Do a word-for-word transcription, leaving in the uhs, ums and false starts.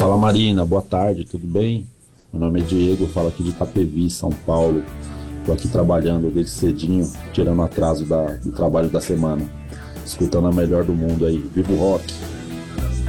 Fala Marina, boa tarde, tudo bem? Meu nome é Diego, eu falo aqui de Itapevi, São Paulo. Tô aqui trabalhando desde cedinho, tirando o atraso da- do trabalho da semana. Escutando a melhor do mundo aí. Viva o rock!